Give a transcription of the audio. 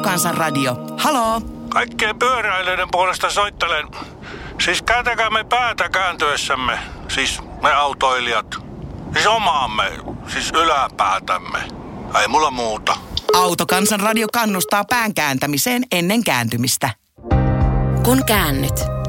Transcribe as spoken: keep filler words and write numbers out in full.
Autokansan radio. Haloo? Kaikkien pyöräilijöiden puolesta soittelen. Siis kääntäkäämme päätä kääntyessämme. Siis me autoilijat. Siis omaamme. Siis yläpäätämme. Ei mulla muuta. Autokansan radio kannustaa pään kääntämiseen ennen kääntymistä. Kun käännyt,